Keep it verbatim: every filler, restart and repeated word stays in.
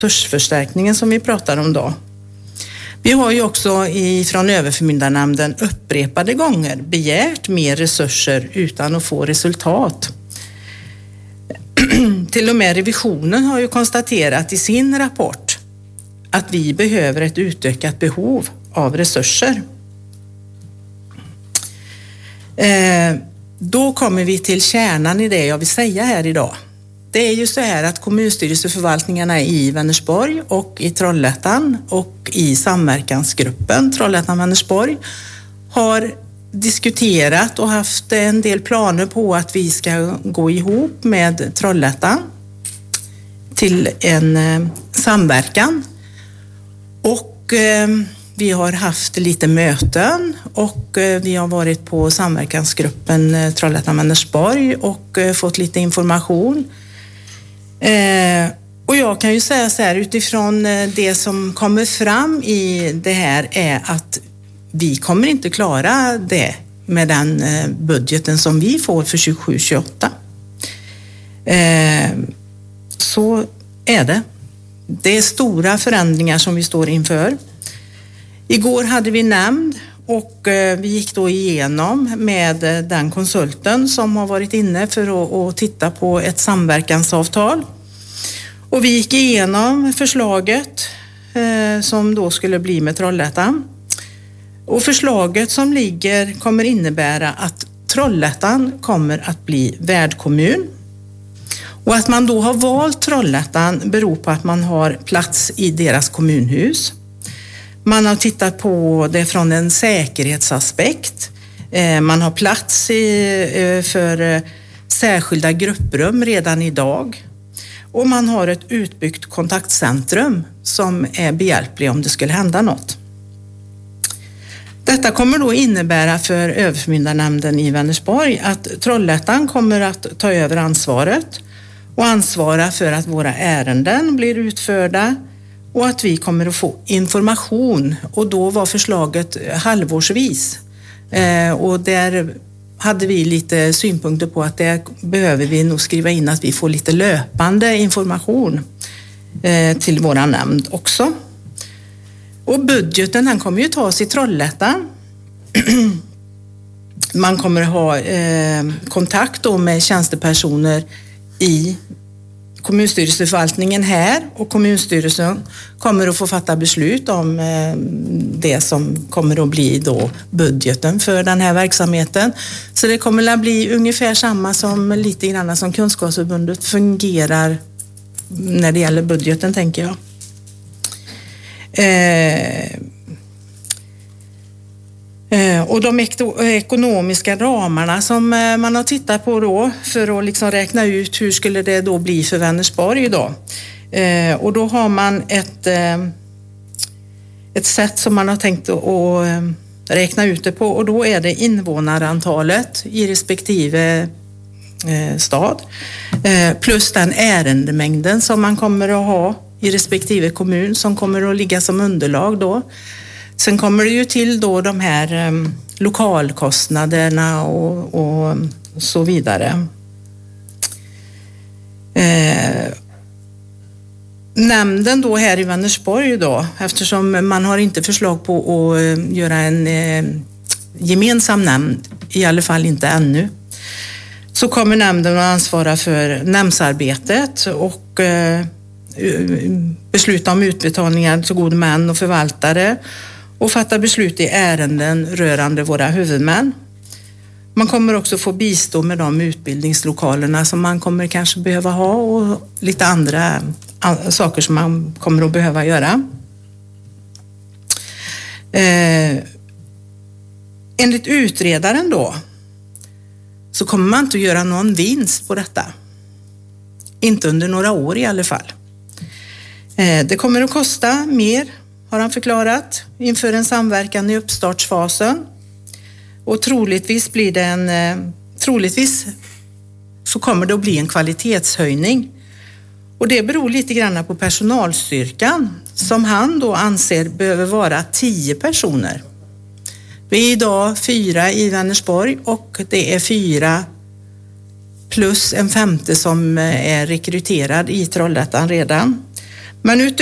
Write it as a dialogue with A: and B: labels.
A: resursförstärkningen som vi pratar om då. Vi har ju också från överförmyndarnämnden upprepade gånger begärt mer resurser utan att få resultat. Till och med revisionen har ju konstaterat i sin rapport att vi behöver ett utökat behov av resurser. Eh, då kommer vi till kärnan i det jag vill säga här idag. Det är ju så här att kommunstyrelseförvaltningarna i Vänersborg och i Trollhättan och i samverkansgruppen Trollhättan-Vänersborg har diskuterat och haft en del planer på att vi ska gå ihop med Trollhättan till en eh, samverkan. Och eh, vi har haft lite möten och eh, vi har varit på samverkansgruppen eh, Trollhättan-Vänersborg och eh, fått lite information. Eh, och jag kan ju säga så här, utifrån eh, det som kommer fram i det här är att vi kommer inte klara det med den eh, budgeten som vi får för tjugosju tjugoåtta. Eh, så är det. Det är stora förändringar som vi står inför. Igår hade vi nämnd och eh, vi gick då igenom med eh, den konsulten som har varit inne för att, att titta på ett samverkansavtal. Och vi gick igenom förslaget eh, som då skulle bli med Trollhättan. Och förslaget som ligger kommer innebära att Trollhättan kommer att bli värdkommun. Och att man då har valt Trollhättan beror på att man har plats i deras kommunhus. Man har tittat på det från en säkerhetsaspekt. Man har plats i, för särskilda grupprum redan idag. Och man har ett utbyggt kontaktcentrum som är behjälplig om det skulle hända något. Detta kommer då innebära för överförmyndarnämnden i Vänersborg att Trollhättan kommer att ta över ansvaret och ansvara för att våra ärenden blir utförda och att vi kommer att få information. Och då var förslaget halvårsvis. Eh, och där hade vi lite synpunkter på att det behöver vi nog skriva in att vi får lite löpande information eh, till våra nämnd också. Och budgeten den kommer ju tas i Trollhättan. Man kommer att ha eh, kontakt då med tjänstepersoner i kommunstyrelseförvaltningen här och kommunstyrelsen kommer att få fatta beslut om eh, det som kommer att bli då budgeten för den här verksamheten. Så det kommer att bli ungefär samma som lite grann som Kunskapsförbundet fungerar när det gäller budgeten, tänker jag. Eh, eh, och de ek- ekonomiska ramarna som eh, man har tittat på då för att liksom räkna ut hur skulle det då bli för Vänersborg då. Eh, och då har man ett, eh, ett sätt som man har tänkt att eh, räkna ut det på och då är det invånarantalet i respektive eh, stad eh, plus den ärendemängden som man kommer att ha i respektive kommun som kommer att ligga som underlag då. Sen kommer det ju till då de här um, lokalkostnaderna och, och så vidare. Eh, nämnden då här i Vänersborg då, eftersom man har inte förslag på att uh, göra en uh, gemensam nämnd, i alla fall inte ännu, så kommer nämnden att ansvara för nämndsarbetet och uh, besluta om utbetalningar till gode män och förvaltare och fatta beslut i ärenden rörande våra huvudmän. Man kommer också få bistå med de utbildningslokalerna som man kommer kanske behöva ha och lite andra saker som man kommer att behöva göra. Eh, enligt utredaren då så kommer man inte att göra någon vinst på detta. Inte under några år i alla fall. Det kommer att kosta mer, har han förklarat, inför en samverkan i uppstartsfasen. Och troligtvis blir det en, troligtvis så kommer det att bli en kvalitetshöjning. Och det beror lite grann på personalstyrkan som han då anser behöver vara tio personer. Vi är idag fyra i Vänersborg och det är fyra plus en femte som är rekryterad i Trollhättan redan. Men